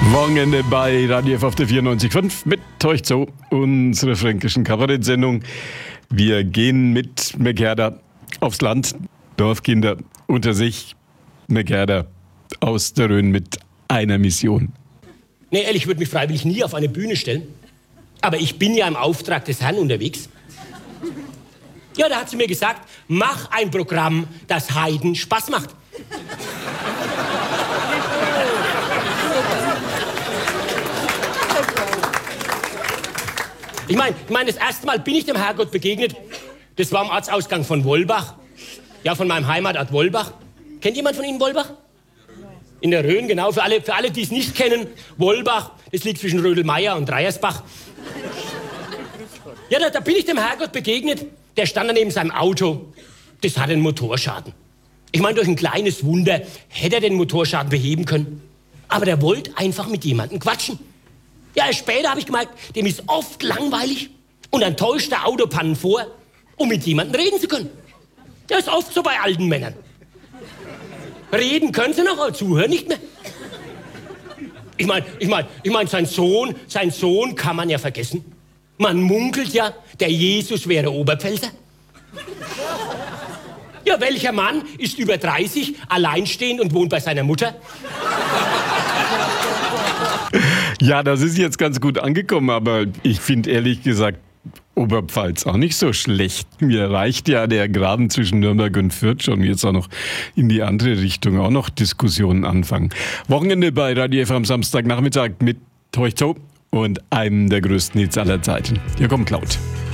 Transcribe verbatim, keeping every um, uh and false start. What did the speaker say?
Wochenende bei Radio F auf der vierundneunzig Komma fünf mit euch zu unserer fränkischen Kabarett-Sendung. Wir gehen mit McGerda aufs Land, Dorfkinder unter sich, McGerda aus der Rhön mit einer Mission. Nee, ehrlich, ich würde mich freiwillig nie auf eine Bühne stellen. Aber ich bin ja im Auftrag des Herrn unterwegs. Ja, da hat sie mir gesagt, mach ein Programm, das Heiden Spaß macht. Ich meine, ich mein, das erste Mal bin ich dem Herrgott begegnet. Das war am Ortsausgang von Wollbach. Ja, von meinem Heimatort Wollbach. Kennt jemand von Ihnen Wollbach? In der Rhön, genau. Für alle, für alle, die es nicht kennen, Wollbach, das liegt zwischen Rödelmeier und Dreiersbach. Ja, da, da bin ich dem Herrgott begegnet. Der stand da neben seinem Auto. Das hat einen Motorschaden. Ich meine, durch ein kleines Wunder hätte er den Motorschaden beheben können. Aber der wollte einfach mit jemandem quatschen. Ja, erst später habe ich gemerkt, dem ist oft langweilig und dann täuscht er Autopannen vor, um mit jemandem reden zu können. Das ist oft so bei alten Männern. Reden können sie noch, aber zuhören nicht mehr. Ich meine, ich meine, ich meine, sein Sohn, sein Sohn kann man ja vergessen. Man munkelt ja, der Jesus wäre Oberpfälzer. Ja, welcher Mann ist über dreißig, alleinstehend und wohnt bei seiner Mutter? Ja, das ist jetzt ganz gut angekommen, aber ich finde ehrlich gesagt Oberpfalz auch nicht so schlecht. Mir reicht ja der Graben zwischen Nürnberg und Fürth schon, jetzt auch noch in die andere Richtung auch noch Diskussionen anfangen. Wochenende bei Radio F am Samstagnachmittag mit euch zu und einem der größten Hits aller Zeiten. Hier kommt Cloud.